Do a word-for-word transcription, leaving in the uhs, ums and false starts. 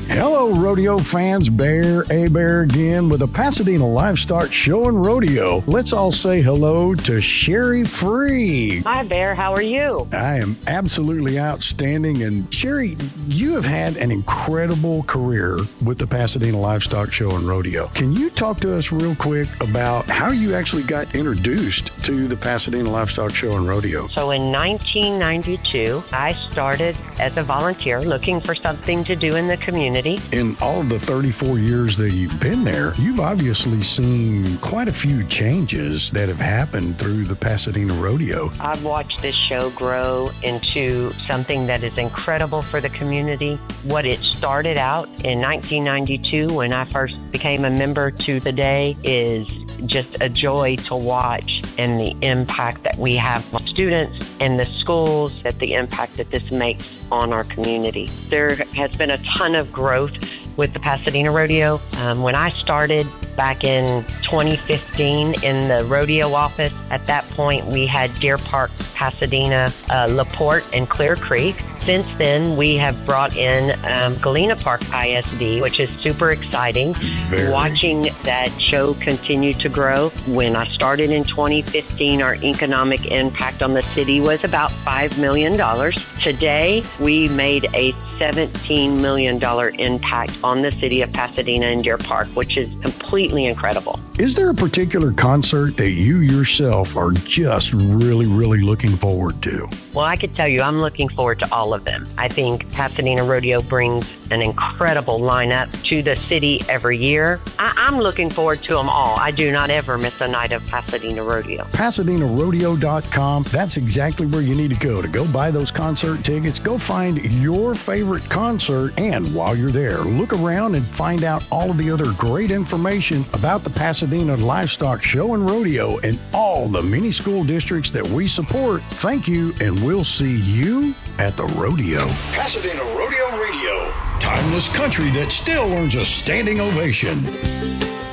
Hello, rodeo fans. Bear, A Bear again with a Pasadena Livestock Show and Rodeo. Let's all say hello to Sherry Free. Hi, Bear. How are you? I am absolutely outstanding. And Sherry, you have had an incredible career with the Pasadena Livestock Show and Rodeo. Can you talk to us real quick about how you actually got introduced to the Pasadena Livestock Show and Rodeo? So in nineteen ninety-two, I started as a volunteer looking for something to do in the community. In all of the thirty-four years that you've been there, you've obviously seen quite a few changes that have happened through the Pasadena Rodeo. I've watched this show grow into something that is incredible for the community. What it started out in nineteen ninety-two when I first became a member to the day is just a joy to watch, and the impact that we have on students and the schools, that the impact that this makes on our community. There has been a ton of growth with the Pasadena Rodeo. Um, when I started back in twenty fifteen in the rodeo office, at that point we had Deer Park, Pasadena, uh, LaPorte, and Clear Creek. Since then, we have brought in um, Galena Park I S D, which is super exciting. Very. Watching that show continue to grow. When I started in twenty fifteen, our economic impact on the city was about five million dollars. Today, we made a seventeen million dollars impact on the city of Pasadena and Deer Park, which is completely incredible. Is there a particular concert that you yourself are just really, really looking forward to? Well, I could tell you I'm looking forward to all of them. I think Pasadena Rodeo brings an incredible lineup to the city every year. I- I'm looking forward to them all. I do not ever miss a night of Pasadena Rodeo. Pasadena Rodeo dot com. That's exactly where you need to go to go buy those concert tickets. Go find your favorite concert. And while you're there, look around and find out all of the other great information about the Pasadena Livestock Show and Rodeo and all the many school districts that we support. Thank you, and we'll see you at the rodeo. Pasadena Rodeo Radio. Timeless country that still earns a standing ovation.